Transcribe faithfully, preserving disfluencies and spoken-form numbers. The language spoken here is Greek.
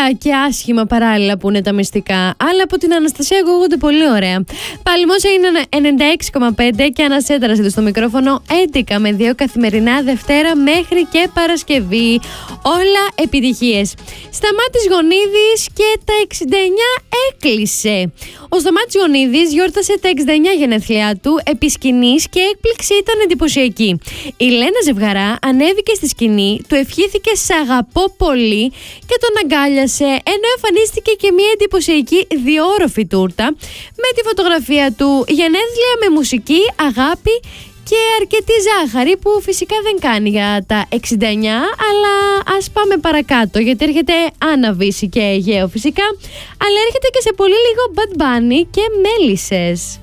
ωραία και άσχημα παράλληλα που είναι τα μυστικά. Αλλά από την Αναστασία ακούγονται πολύ ωραία. Παλμός είναι ενενήντα έξι κόμμα πέντε και ανασέτρασε στο μικρόφωνο έντεκα με δύο καθημερινά Δευτέρα μέχρι και Παρασκευή. Όλα επιτυχίες. Σταμάτης Γονίδης και τα εξήντα εννιά έκλεισε. Ο Σταμάτης Γονίδης γιόρτασε τα εξήντα εννιά γενέθλιά του επί σκηνής και η έκπληξη ήταν εντυπωσιακή. Η Λένα Ζευγαρά ανέβηκε στη σκηνή, του ευχήθηκε «Σ' αγαπώ πολύ» και τον αγκάλιασε, ενώ εμφανίστηκε και μια εντυπωσιακή διόροφη τούρτα με τη φωτογραφία του «Γενέθλια με μουσική, αγάπη και αρκετή ζάχαρη», που φυσικά δεν κάνει για τα εξήντα εννιά, αλλά ας πάμε παρακάτω, γιατί έρχεται Άννα Βύση και Αιγαίο φυσικά, αλλά έρχεται και σε πολύ λίγο Bad Bunny και Μέλισσες.